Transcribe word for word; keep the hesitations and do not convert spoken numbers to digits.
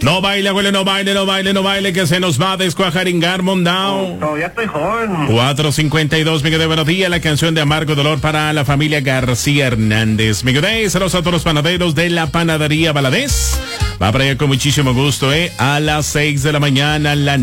No baile, abuelo, no baile, no baile, no baile, que se nos va a descuajaringar, Mondao. Todavía estoy joven. cuatro cincuenta y dos, Miguel de buenos días, la canción de Amargo Dolor para la familia García Hernández. Miguel de, saludos a todos los panaderos de la panadería Valadez. Va para allá con muchísimo gusto, eh, a las seis de la mañana, la